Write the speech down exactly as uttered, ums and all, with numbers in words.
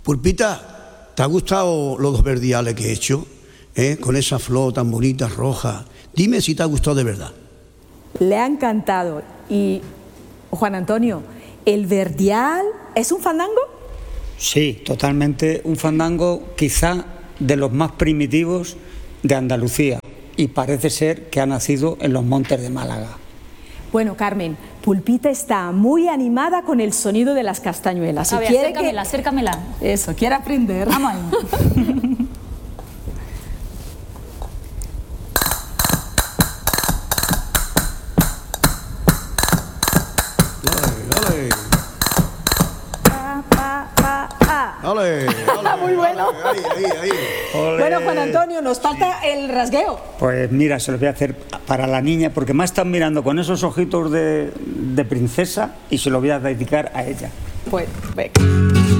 Pulpita, ¿te ha gustado los dos verdiales que he hecho? ¿Eh? Con esa flor tan bonita, roja. Dime si te ha gustado de verdad. Le ha encantado. Y, Juan Antonio, ¿el verdial es un fandango? Sí, totalmente un fandango quizá de los más primitivos de Andalucía, y parece ser que ha nacido en los montes de Málaga. Bueno, Carmen, Pulpita está muy animada con el sonido de las castañuelas. Si A ver, quiere acércamela, que... acércamela. Eso, quiere aprender. Vamos ahí. Pa, pa, pa, pa. ¡Dale! dale Muy bueno. Ahí, ahí, ahí. Bueno, Juan Antonio, nos falta el rasgueo. Pues mira, se lo voy a hacer para la niña, porque me están mirando con esos ojitos de, de princesa, y se lo voy a dedicar a ella. Pues, venga.